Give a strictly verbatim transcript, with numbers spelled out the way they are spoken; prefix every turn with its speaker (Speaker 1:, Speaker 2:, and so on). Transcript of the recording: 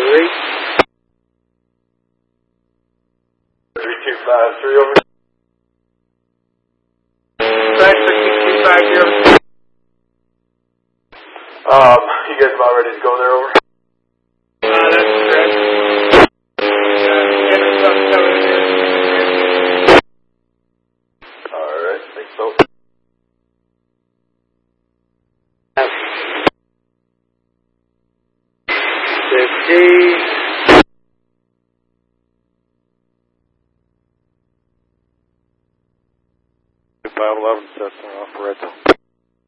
Speaker 1: three.
Speaker 2: three two five three over.
Speaker 1: Factor two two five zero.
Speaker 2: Um, you guys about ready to go there over?
Speaker 1: Uh, that's correct. Uh, getting something coming here.
Speaker 2: Alright, I think so.
Speaker 1: fifty.
Speaker 2: five eleven, Cessna off Red Zone.